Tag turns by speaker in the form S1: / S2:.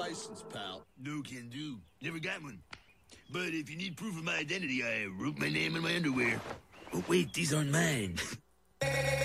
S1: license, pal.
S2: No can do. Never got one. But if you need proof of my identity, I wrote my name in my underwear. Oh, wait, these aren't mine.